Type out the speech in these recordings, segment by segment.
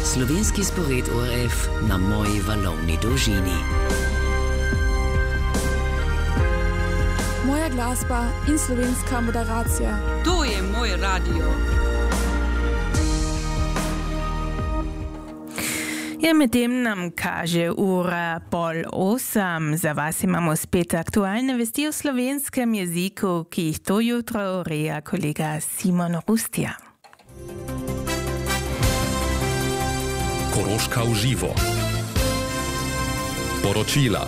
Slovenski spored ORF na moji valovni dolžini. Moja glasba in slovenska moderacija. To je moj radio. Ja, medtem nam kaže ura 7:30. Za vas imamo spet aktualne vesti v slovenskem jeziku, ki jih to jutro ureja kolega Simon Rustja. Koroška v živo. Poročila.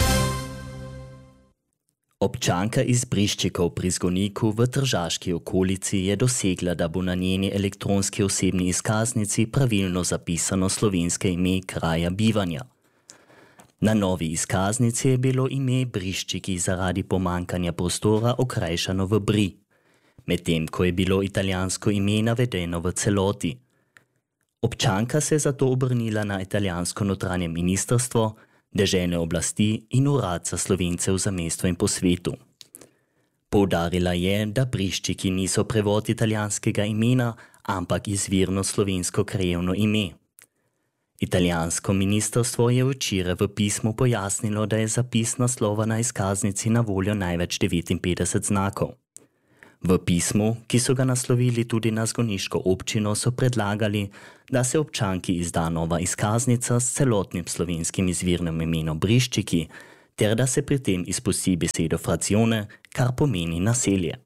Občanka iz Briščikov pri Zgoniku v tržaški okolici je dosegla, da bo na njeni elektronski osebni izkaznici pravilno zapisano slovenske ime kraja bivanja. Na novi izkaznici je bilo ime Briščiki zaradi pomankanja prostora okrajšano v Bri, medtem ko je bilo italijansko ime navedeno v celoti. Občanka se je zato obrnila na italijansko notranje ministrstvo, deželne oblasti in urad za Slovence v zamejstvu in po svetu. Poudarila je, da Briščiki niso prevod italijanskega imena, ampak izvirno slovensko krajevno ime. Italijansko ministrstvo je včeraj v pismu pojasnilo, da je zapis naslova na izkaznici na voljo največ 59 znakov. V pismu, ki so ga naslovili tudi na zgoniško občino, so predlagali, da se občanki izda nova izkaznica s celotnim slovenskim izvirnim imenom Briščiki, ter da se pri tem izpusti besedo frazione, kar pomeni naselje.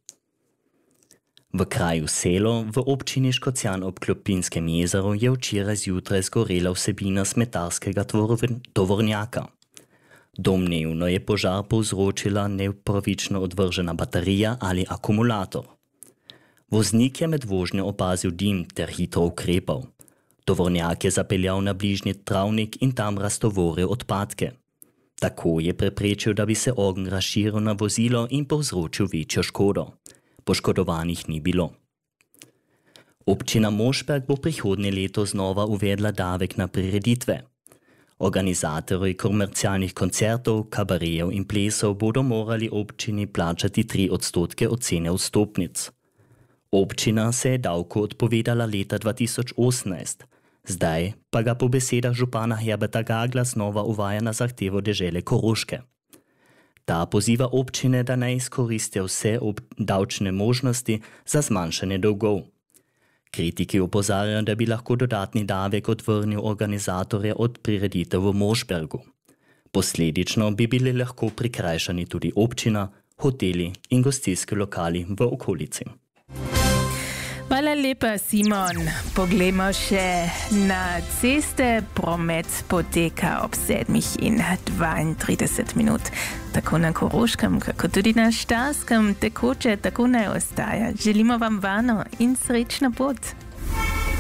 V kraju Selo v občini Škocjan ob Klopinskem jezeru je včeraj zjutraj zgorela vsebina smetarskega tovornjaka. Domnevno je požar povzročila nepravično odvržena baterija ali akumulator. Voznik je med vožnjo opazil dim ter hitro ukrepal. Tovornjak je zapeljal na bližnji travnik in tam raztovoril odpadke. Tako je preprečil, da bi se ogenj razširil na vozilo in povzročil večjo škodo. Poškodovanih ni bilo. Občina Mošperk bo prihodnje leto znova uvedla davek na prireditve. Organizatorji komercialnih koncertov, kabarejev in plesov bodo morali občini plačati 3% od cene vstopnic. Občina se je davku odpovedala leta 2018, zdaj pa ga po besedah župana Herberta Gagla znova uvaja na zahtevo dežele Koroške. Ta poziva občine, da naj izkoristijo vse davčne možnosti za zmanjšanje dolgov. Kritiki opozarjajo, da bi lahko dodatni davek odvrnil organizatorje od prireditev v Mošpergu. Posledično bi bili lahko prikrajšani tudi občina, hoteli in gostinski lokali v okolici. Hvala lepa, Simon. Poglejmo še na ceste. Promet poteka ob 7:32. Tako na Koroškem, kako tudi na Štajerskem, tekoče tako naj ostaja. Želimo vam varno in srečno pot.